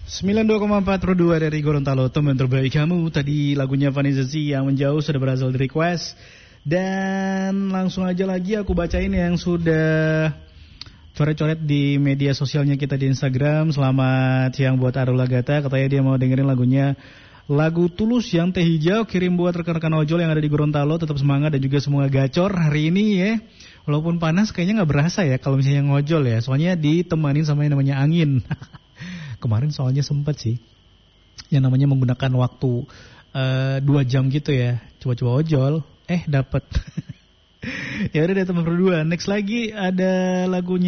92,4 Pro 2 dari Gorontalo, teman terbaik kamu. Tadi lagunya Vanessa Z yang menjauh sudah berasal dari request. Dan langsung aja lagi aku bacain yang sudah coret-coret di media sosialnya kita di Instagram. Selamat siang buat Arul Agata, katanya dia mau dengerin lagu Tulus yang teh hijau, kirim buat rekan-rekan ojol yang ada di Gorontalo. Tetap semangat dan juga semua gacor hari ini ya. Walaupun panas kayaknya gak berasa ya kalau misalnya ngojol ya. Soalnya ditemanin sama yang namanya angin. Kemarin soalnya sempat sih yang namanya menggunakan waktu 2 jam gitu ya, coba-coba ojol, dapat. Ya udah, teman berdua. Next lagi ada lagunya